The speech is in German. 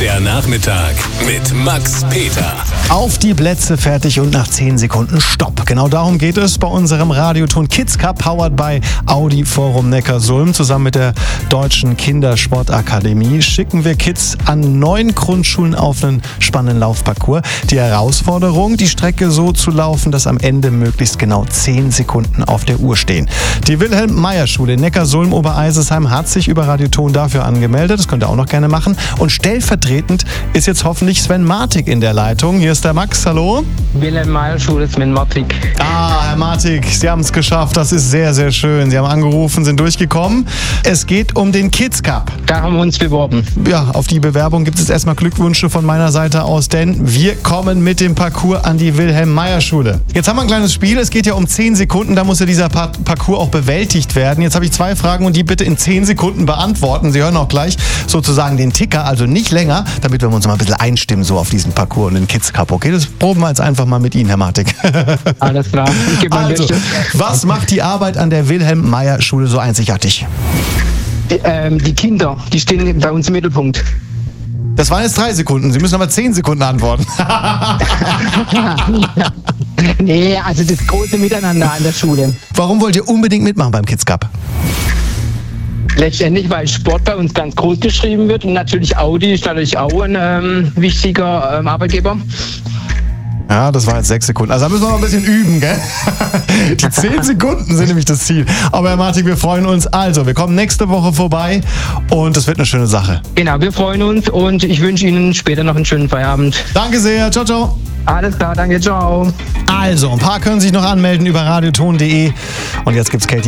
Der Nachmittag mit Max Peter. Auf die Plätze, fertig und nach 10 Sekunden Stopp. Genau darum geht es bei unserem Radioton Kids Cup, powered by Audi Forum Neckarsulm. Zusammen mit der Deutschen Kindersportakademie schicken wir Kids an 9 Grundschulen auf einen spannenden Laufparcours. Die Herausforderung, die Strecke so zu laufen, dass am Ende möglichst genau 10 Sekunden auf der Uhr stehen. Die Wilhelm-Meyer-Schule in Neckarsulm-Obereisesheim hat sich über Radioton dafür angemeldet. Das könnt ihr auch noch gerne machen. Und stellvertretend ist jetzt hoffentlich Sven Martig in der Leitung. Hier ist der Max, hallo. Wilhelm-Meyer-Schule, Sven Martig. Herr Martig, Sie haben es geschafft. Das ist sehr, sehr schön. Sie haben angerufen, sind durchgekommen. Es geht um den Kids Cup. Da haben wir uns beworben. Ja, auf die Bewerbung gibt es erstmal Glückwünsche von meiner Seite aus, denn wir kommen mit dem Parcours an die Wilhelm-Meyer-Schule. Jetzt haben wir ein kleines Spiel. Es geht ja um 10 Sekunden. Da muss ja dieser Parcours auch bewältigt werden. Jetzt habe ich 2 Fragen und die bitte in 10 Sekunden beantworten. Sie hören auch gleich sozusagen den Ticker, also nicht länger, damit wir uns mal ein bisschen einstimmen so auf diesen Parcours und den Kids Cup. Okay, das proben wir jetzt einfach mal mit Ihnen, Herr Martig. Alles klar. Also, was macht die Arbeit an der Wilhelm-Meyer-Schule so einzigartig? Die Kinder, die stehen bei uns im Mittelpunkt. Das waren jetzt 3 Sekunden. Sie müssen aber 10 Sekunden antworten. Nee, also das große Miteinander an der Schule. Warum wollt ihr unbedingt mitmachen beim Kids Cup? Letztendlich, weil Sport bei uns ganz groß geschrieben wird und natürlich Audi ist natürlich auch ein wichtiger Arbeitgeber. Ja, das war jetzt 6 Sekunden. Also da müssen wir noch ein bisschen üben, gell? Die 10 Sekunden sind nämlich das Ziel. Aber Herr Martig, wir freuen uns. Also, wir kommen nächste Woche vorbei und es wird eine schöne Sache. Genau, wir freuen uns und ich wünsche Ihnen später noch einen schönen Feierabend. Danke sehr. Ciao, ciao. Alles klar, danke, ciao. Also, ein paar können sich noch anmelden über radioton.de. Und jetzt gibt's Katie